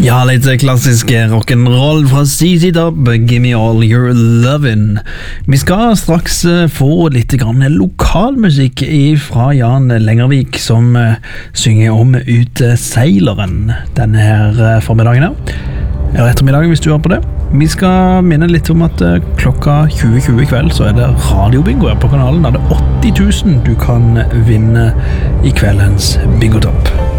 Ja, litt klassisk rock'n'roll fra CC Top, Give Me All Your Lovin'. Vi skal straks få litt grann lokalmusikk fra Jan Lengervik, som synger om Uteseileren denne her formiddagen her. Eller ettermiddagen hvis du hører på det. Vi skal minne litt om at klokka 20.20 i kveld så det radiobingo her på kanalen. Da det 80 000 du kan vinne i kveldens bingotopp.